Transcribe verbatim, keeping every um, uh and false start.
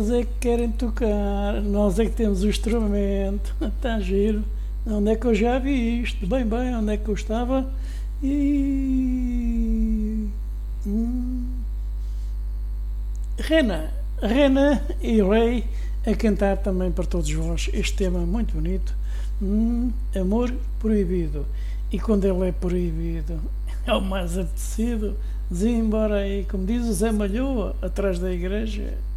Nós é que querem tocar, nós é que temos o instrumento, está giro. Onde é que eu já vi isto? Bem, bem, onde é que eu estava? E. Hum. Renan, Renan e Ray a cantar também para todos vós este tema muito bonito. Hum, amor proibido. E quando ele é proibido, é o mais apetecido. Embora aí, como diz o Zé Malhoa, atrás da igreja.